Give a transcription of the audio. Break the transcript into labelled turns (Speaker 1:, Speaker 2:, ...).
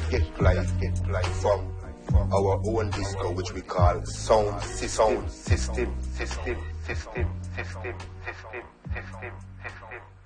Speaker 1: get played from our own disco, which we call sound system.